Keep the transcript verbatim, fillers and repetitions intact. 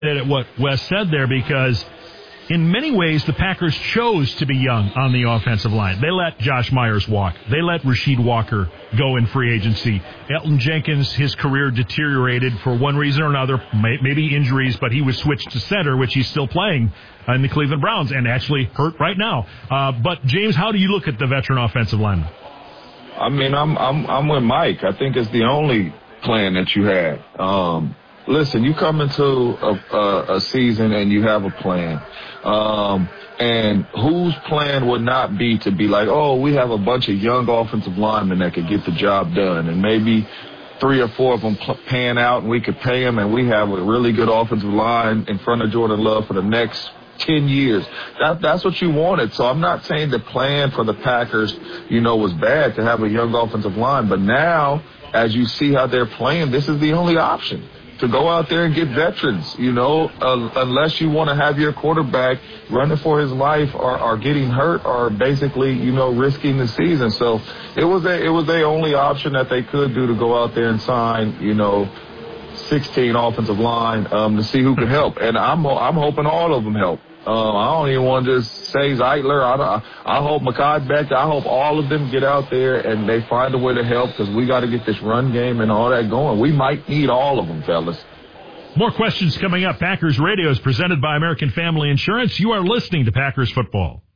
at what Wes said there, because in many ways the Packers chose to be young on the offensive line. They let Josh Myers walk. They let Rasheed Walker go in free agency. Elton Jenkins, his career deteriorated for one reason or another, maybe injuries, but he was switched to center, which he's still playing in the Cleveland Browns and actually hurt right now. Uh, but, James, how do you look at the veteran offensive lineman? I mean, I'm I'm I'm with Mike. I think it's the only plan that you had. Um, listen, you come into a, a, a season and you have a plan. Um, and whose plan would not be to be like, oh, we have a bunch of young offensive linemen that could get the job done, and maybe three or four of them pan out and we could pay them, and we have a really good offensive line in front of Jordan Love for the next ten years. That, that's what you wanted. So I'm not saying the plan for the Packers, you know, was bad to have a young offensive line. But now, as you see how they're playing, this is the only option, to go out there and get veterans, you know, uh, unless you want to have your quarterback running for his life or, or getting hurt or basically, you know, risking the season. So it was a, it was the only option that they could do, to go out there and sign, you know, sixteen offensive line um, to see who can help. And I'm I'm hoping all of them help. Um, I don't even want to just say Zeitler. I, I, I hope Mekhi Becton. I hope all of them get out there and they find a way to help, because we got to get this run game and all that going. We might need all of them, fellas. More questions coming up. Packers Radio is presented by American Family Insurance. You are listening to Packers Football.